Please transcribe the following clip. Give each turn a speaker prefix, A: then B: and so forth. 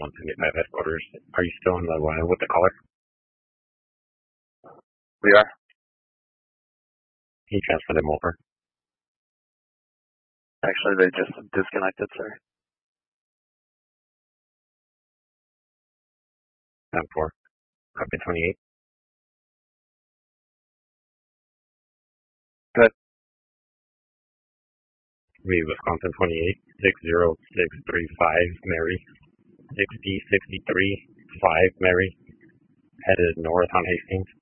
A: 175 headquarters. Are you still on the line with the caller?
B: We are.
A: Can you transfer them over?
B: Actually, they just disconnected, sir.
A: 10-4. Copy 28.
B: Good.
A: Read Wisconsin 28, 60635 Mary, 6063 5 Mary, headed north on Hastings.